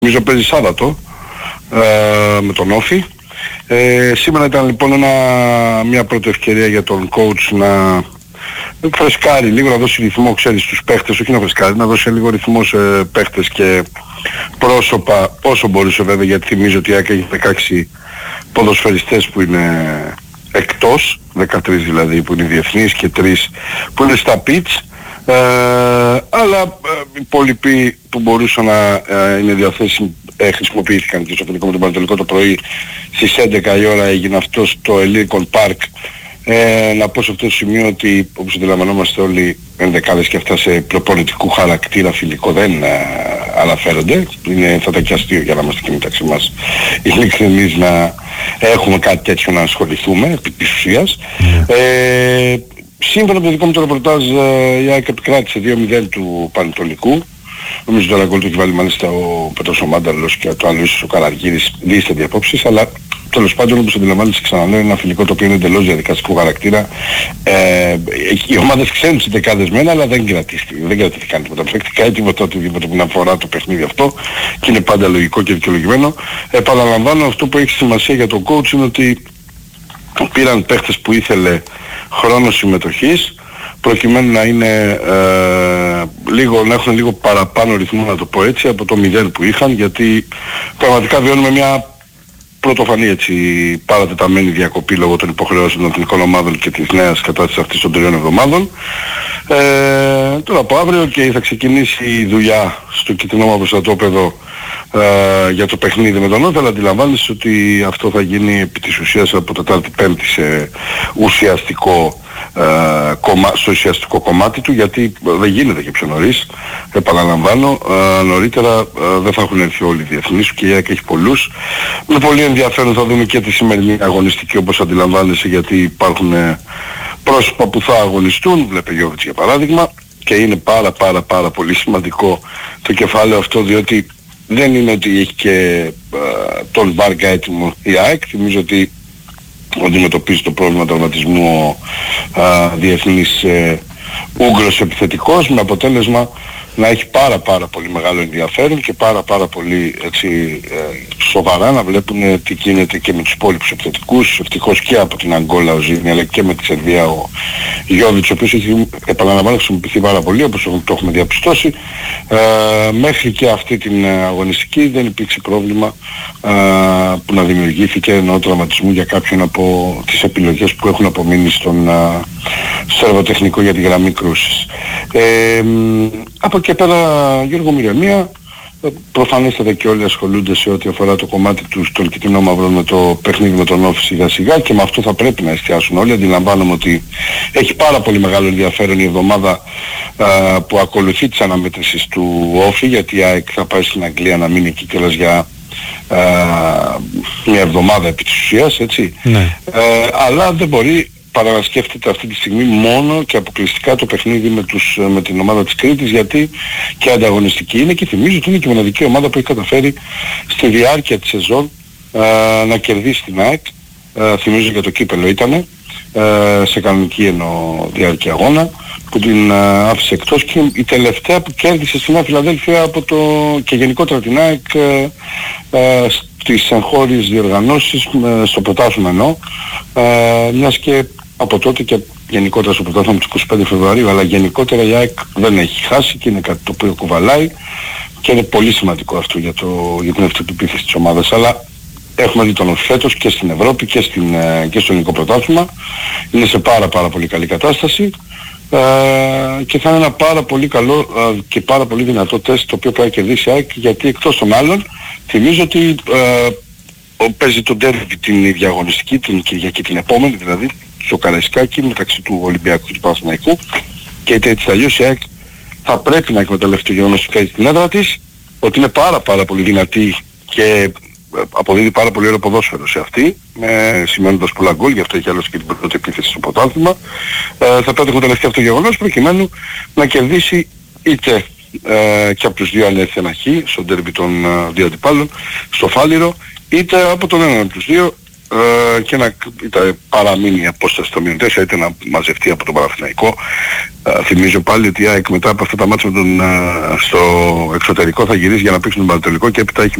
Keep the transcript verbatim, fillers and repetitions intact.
νομίζω παίζει Σάββατο ε, με τον Όφη. Ε, σήμερα ήταν λοιπόν ένα, μια πρώτη ευκαιρία για τον coach να φρεσκάρει λίγο, να δώσει ρυθμό, ξέρεις, στους παίχτες, όχι να φρεσκάρει, να δώσει λίγο ρυθμό σε παίχτες και πρόσωπα όσο μπορούσε βέβαια, γιατί θυμίζω ότι η ΑΕΚ έχει δεκαέξι ποδοσφαιριστές που είναι εκτός, δεκατρείς δηλαδή που είναι διεθνείς και τρεις που είναι στα pitch, ε, αλλά ε, οι υπόλοιποι που μπορούσαν να ε, είναι διαθέσιμοι ε, χρησιμοποιήθηκαν, και στο φιλικό με τον Πανατολικό το πρωί στις έντεκα η ώρα έγινε αυτό στο Elircon Park. Ε, να πω σε αυτό το σημείο ότι, όπως αντιλαμβανόμαστε όλοι, ενδεκάδες και αυτά σε προπονητικού χαρακτήρα φιλικό δεν ε, αναφέρονται. Είναι, θα ήταν και αστείο για να είμαστε και μεταξύ μας ειλικρινείς να έχουμε κάτι τέτοιο να ασχοληθούμε επί της ουσίας. Mm. Ε, σύμφωνα με το δικό μου το ρεπορτάζ, η ΑΕΚ επικράτησε δύο μηδέν του Πανετολικού. Νομίζω τώρα γκολ το έχει βάλει μάλιστα ο Πέτρος ο Μάνταλος και το άλλο ίσως ο Καραργύρης, δίστανται απόψεις, αλλά τέλος πάντων, όπως αντιλαμβάνεσαι, ξαναλέω, είναι ένα φιλικό το οποίο είναι εντελώς διαδικαστικού χαρακτήρα. Ε, οι ομάδες ξέρουν τις δεκάδες μένα, αλλά δεν κρατήθηκε, δεν κρατήθηκαν τίποτα πρακτικά ή τίποτα οτιδήποτε που να αφορά το παιχνίδι αυτό, και είναι πάντα λογικό και δικαιολογημένο. Επαναλαμβάνω, αυτό που έχει σημασία για τον coach είναι ότι πήραν παίχτες που ήθελε χρόνο συμμετοχής, προκειμένου να είναι ε, λίγο, να έχουν λίγο παραπάνω ρυθμό, να το πω έτσι, από το μηδέν που είχαν, γιατί πραγματικά βιώνουμε μια πρωτοφανή έτσι παρατεταμένη διακοπή λόγω των υποχρεώσεων των εθνικών ομάδων και της νέας κατάστασης αυτής των τριών εβδομάδων. Ε, τώρα από αύριο και θα ξεκινήσει η δουλειά στο κίτρινο μαύρο στρατόπεδο ε, για το παιχνίδι με τον Όφη, αλλά αντιλαμβάνεσαι ότι αυτό θα γίνει επί της ουσίας από Τετάρτη Πέμπτη σε ουσιαστικό Uh, κομμα... στο ουσιαστικό κομμάτι του, γιατί δεν γίνεται και πιο νωρίς, επαναλαμβάνω, uh, νωρίτερα uh, δεν θα έχουν έρθει όλοι οι διεθνείς και η ΑΕΚ έχει πολλούς. Με πολύ ενδιαφέρον θα δούμε και τη σημερινή αγωνιστική, όπως αντιλαμβάνεσαι, γιατί υπάρχουν uh, πρόσωπα που θα αγωνιστούν, βλέπε Γιώβιτς για παράδειγμα, και είναι πάρα πάρα πάρα πολύ σημαντικό το κεφάλαιο αυτό, διότι δεν είναι ότι έχει και uh, τον Βάργα έτοιμο η ΑΕΚ. Θυμίζω ότι αντιμετωπίζει το πρόβλημα τραυματισμού α, διεθνής ε, Ούγγρος επιθετικός, με αποτέλεσμα να έχει πάρα πάρα πολύ μεγάλο ενδιαφέρον και πάρα πάρα πολύ έτσι, ε, σοβαρά να βλέπουν τι γίνεται και με τους υπόλοιπους επιθετικούς. Ευτυχώς και από την Αγκόλα ο Ζήνη, αλλά και με τη Σερβία ο Γιώβιτς, ο οποίος έχει, επαναλαμβάνω, χρησιμοποιηθεί πάρα πολύ, όπως το έχουμε διαπιστώσει. Ε, μέχρι και αυτή την αγωνιστική δεν υπήρξε πρόβλημα ε, που να δημιουργήθηκε εννοώ τραυματισμού για κάποιον από τις επιλογές που έχουν απομείνει στον ε, σερβοτεχνικό για τη γραμμή κρούσης. Ε, από και πέρα, Γιώργο, ηρεμία. Προφανέστατα και όλοι ασχολούνται σε ό,τι αφορά το κομμάτι του των κίτρινων μαύρων με το παιχνίδι με τον Όφη σιγά σιγά, και με αυτό θα πρέπει να εστιάσουν όλοι. Αντιλαμβάνομαι ότι έχει πάρα πολύ μεγάλο ενδιαφέρον η εβδομάδα α, που ακολουθεί της αναμέτρησης του Όφη, γιατί η ΑΕΚ θα πάει στην Αγγλία να μείνει εκεί κιόλας για α, μια εβδομάδα επί της ουσίας, έτσι. Ναι. Ε, αλλά δεν μπορεί παρά να σκέφτεται αυτή τη στιγμή μόνο και αποκλειστικά το παιχνίδι με, τους, με την ομάδα της Κρήτης, γιατί και ανταγωνιστική είναι, και θυμίζω ότι είναι και η μοναδική ομάδα που έχει καταφέρει στη διάρκεια της σεζόν ε, να κερδίσει την ΑΕΚ. Ε, θυμίζω για το κύπελλο ήταν, ε, σε κανονική εννοώ διάρκεια αγώνα, που την ε, άφησε εκτός, και η τελευταία που κέρδισε στη Νέα Φιλαδέλφια από το, και γενικότερα την ΑΕΚ ε, ε, στις εγχώριες διοργανώσεις, ε, στο πρωτάθλημα εννοώ, ε, μιας και από τότε και γενικότερα στο πρωτάθλημα του εικοστή πέμπτη Φεβρουαρίου, αλλά γενικότερα η ΑΕΚ δεν έχει χάσει και είναι κάτι το οποίο κουβαλάει και είναι πολύ σημαντικό αυτό για, το, για την αυτοπεποίθηση της ομάδας. Αλλά έχουμε δει τον Όφη φέτος και στην Ευρώπη και, στην, και στο ελληνικό πρωτάθλημα, είναι σε πάρα πάρα πολύ καλή κατάσταση ε, και θα είναι ένα πάρα πολύ καλό ε, και πάρα πολύ δυνατό τεστ το οποίο πρέπει να κερδίσει η ΑΕΚ, γιατί εκτός των άλλων θυμίζω ότι ε, παίζει τον ντέρμπι την ίδια αγωνιστική, την Κυριακή την επόμενη δηλαδή, στο Καραϊσκάκι, μεταξύ του Ολυμπιακού και του Παναθηναϊκού, και είτε έτσι αλλιώς η ΑΕΚ θα πρέπει να εκμεταλλευτεί το γεγονός ότι παίζει την έδρα της, ότι είναι πάρα πάρα πολύ δυνατή και αποδίδει πάρα πολύ ωραίο ποδόσφαιρο σε αυτή, με σημαίνοντας πολλά γκολ, γι' αυτό έχει άλλωστε και την πρώτη επίθεση στο πρωτάθλημα. Ε, θα πρέπει να εκμεταλλευτεί αυτό το γεγονός προκειμένου να κερδίσει είτε ε, και από τους δύο αν έρθει ένα χ, στον ντέρμπι των ε, δύο αντιπάλων, στο Φάληρο, είτε από τον έναν από τους δύο ε, και να είτε παραμείνει η απόσταση στο μείον τέσσερα είτε να μαζευτεί από τον Παναθηναϊκό. Ε, θυμίζω πάλι ότι η ΑΕΚ μετά από αυτά τα μάτια με τον, ε, στο εξωτερικό θα γυρίσει για να παίξει τον Πανατολικό και έπειτα έχει